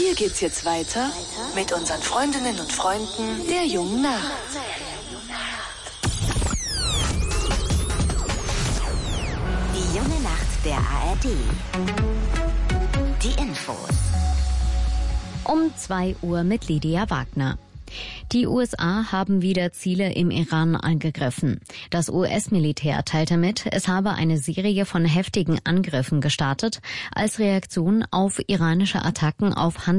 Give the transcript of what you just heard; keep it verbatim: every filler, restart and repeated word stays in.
hier geht's jetzt weiter mit unseren Freundinnen und Freunden der Jungen Nacht. Die junge Nacht der A R D. Die Infos. Um zwei Uhr mit Lydia Wagner. Die U S A haben wieder Ziele im Iran angegriffen. Das U S-Militär teilte mit, es habe eine Serie von heftigen Angriffen gestartet als Reaktion auf iranische Attacken auf Handel